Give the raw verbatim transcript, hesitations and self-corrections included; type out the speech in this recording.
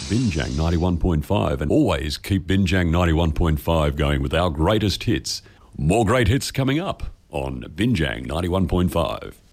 Binjang ninety-one point five, and always keep Binjang ninety-one point five going with our greatest hits. More great hits coming up on Binjang ninety-one point five.